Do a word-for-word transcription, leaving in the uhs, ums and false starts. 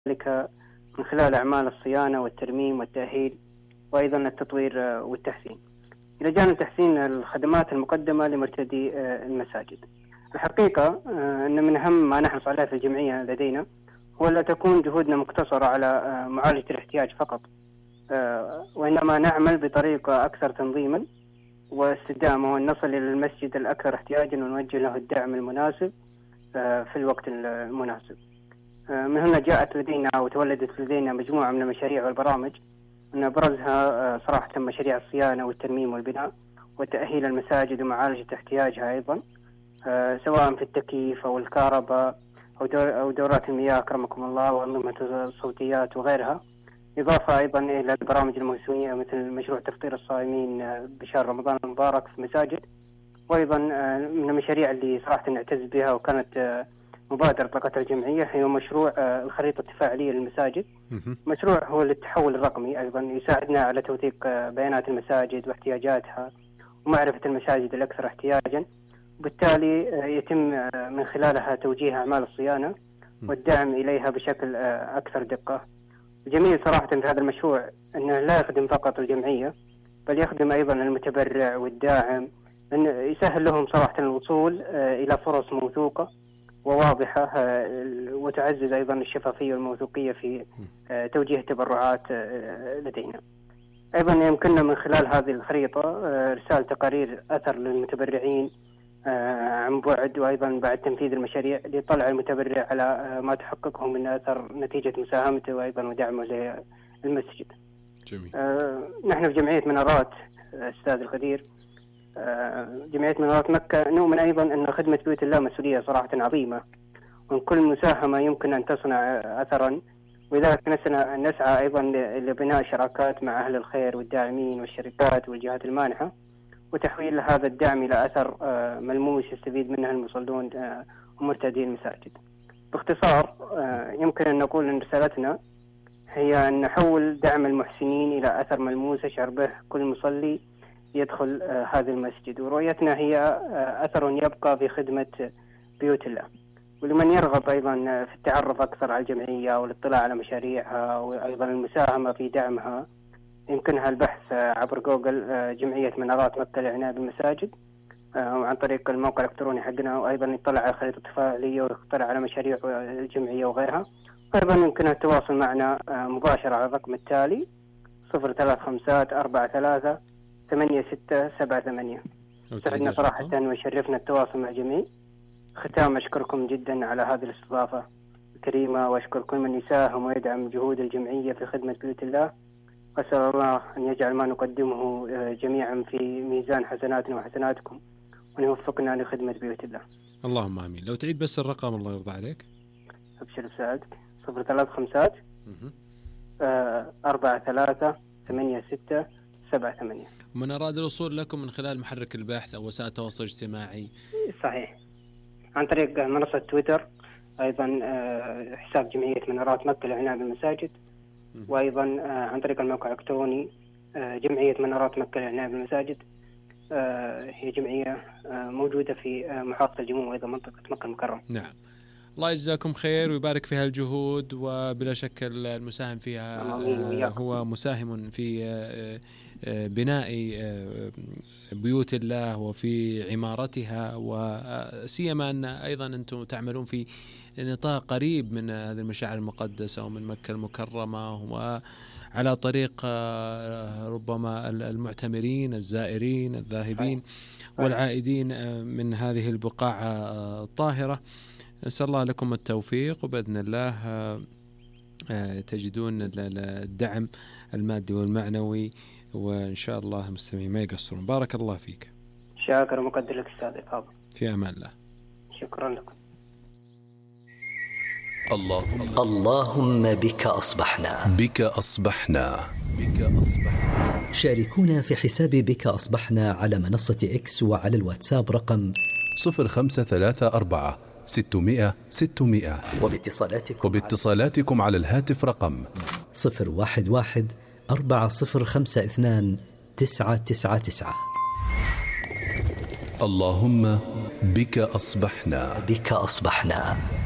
ذلك من خلال أعمال الصيانة والترميم والتأهيل وأيضا التطوير والتحسين. إلى جانب تحسين الخدمات المقدمة لمرتدي المساجد. الحقيقة أن من أهم ما نحرص عليه في الجمعية لدينا هو لا تكون جهودنا مقتصرة على معالجة الاحتياج فقط، وإنما نعمل بطريقة أكثر تنظيما واستدامة، ونصل إلى المسجد الأكثر احتياجا ونوجه له الدعم المناسب في الوقت المناسب. من هنا جاءت لدينا وتولدت لدينا مجموعة من المشاريع والبرامج، من أبرزها صراحة مشاريع الصيانة والترميم والبناء وتأهيل المساجد ومعالجة احتياجها أيضا، سواء في التكييف أو الكهرباء أو دورات المياه أكرمكم الله وأنظمة الصوتيات وغيرها، إضافة أيضا إلى البرامج الموسمية مثل مشروع تفطير الصائمين بشهر رمضان المبارك في المساجد. وأيضا من المشاريع اللي صراحة نعتز بها وكانت مبادرة طاقتها الجمعية هي مشروع الخريطة التفاعلية للمساجد. مشروع هو للتحول الرقمي، أيضا يساعدنا على توثيق بيانات المساجد واحتياجاتها ومعرفة المساجد الأكثر احتياجا، وبالتالي يتم من خلالها توجيه أعمال الصيانة والدعم إليها بشكل أكثر دقة. الجميل صراحة في هذا المشروع أنه لا يخدم فقط الجمعية بل يخدم أيضا المتبرع والداعم، أنه يسهل لهم صراحة الوصول إلى فرص موثوقة وواضحة وتعزز أيضا الشفافية والموثوقية في توجيه التبرعات لدينا. أيضا يمكننا من خلال هذه الخريطة إرسال تقارير أثر للمتبرعين عن بعد، وأيضا بعد تنفيذ المشاريع ليطلع المتبرع على ما تحققه من أثر نتيجة مساهمته وأيضا ودعمه للمسجد. جميل. آه نحن في جمعية منارات أستاذ القدير، آه جمعية منارات مكة نؤمن أيضا أن خدمة بيوت الله مسؤولية صراحة عظيمة، وأن كل مساهمة يمكن أن تصنع أثرا، ولذلك نسعى أيضا لبناء شراكات مع أهل الخير والداعمين والشركات والجهات المانحة، وتحويل هذا الدعم إلى أثر ملموس يستفيد منه المصلون ومرتدي المساجد. باختصار يمكن أن نقول أن رسالتنا هي أن نحول دعم المحسنين إلى أثر ملموس يشعر به كل مصلي يدخل هذا المسجد، ورؤيتنا هي أثر يبقى في خدمة بيوت الله. ولمن يرغب أيضا في التعرف أكثر على الجمعية والاطلاع على مشاريعها وأيضا المساهمة في دعمها يمكنها البحث عبر جوجل جمعية منارات مكة لعناية بالمساجد، وعن طريق الموقع الإلكتروني حقنا، وأيضا يطلع على خريطة التفاعلية ويطلع على مشاريع الجمعية وغيرها. أيضا يمكنها التواصل معنا مباشرة على الرقم التالي صفر ثلاث خمسات أربعة ثلاثة ثمانية ستة سبعة ثمانية. سعدنا صراحة ويشرفنا التواصل مع الجميع. ختام أشكركم جدا على هذه الاستضافة الكريمة، وأشكر كل من يساهم ويدعم جهود الجمعية في خدمة بيوت الله، وأسأل الله أن يجعل ما نقدمه جميعا في ميزان حسناتنا وحسناتكم، وأن يوفقنا لخدمة بيوت الله. اللهم آمين. لو تعيد بس الرقم الله يرضى عليك. أبشر بسعادك. صفر ثلاث خمسات أربعة ثلاثة ثمانية ستة سبعة ثمانية. من أراد الوصول لكم من خلال محرك البحث أو وسائل التواصل الاجتماعي؟ صحيح، عن طريق منصة تويتر، أيضا حساب جمعية منارات مكة لعناية بالمساجد، وأيضا عن طريق الموقع الإلكتروني جمعية منارات مكة لعناية بالمساجد. هي جمعية موجودة في محافظة الجموم وأيضا منطقة مكة المكرمة. نعم. الله يجزاكم خير ويبارك في هالجهود، وبلا شك المساهم فيها هو مساهم في بناء بيوت الله وفي عمارتها، وسيما أن أيضا أنتم تعملون في نطاق قريب من هذه المشاعر المقدسة ومن مكة المكرمة، وعلى طريق ربما المعتمرين الزائرين الذاهبين والعائدين من هذه البقاع الطاهرة. نسأل الله لكم التوفيق، وبإذن الله تجدون الدعم المادي والمعنوي، وإن شاء الله المستمعين ما يقصرون. بارك الله فيك. شاكر ومقدر لك أستاذ فاضل. في أمان الله. شكرا لكم. اللهم اللهم بك أصبحنا بك أصبحنا بك أصبحنا. شاركونا في حساب بك أصبحنا على منصة إكس وعلى الواتساب رقم صفر خمسة ثلاثة أربعة ستمائة ستمائة، وباتصالاتكم وباتصالاتكم على الهاتف رقم صفر واحد واحد أربعة صفر خمسة اثنان تسعة تسعة تسعة. اللهم بك أصبحنا بك أصبحنا.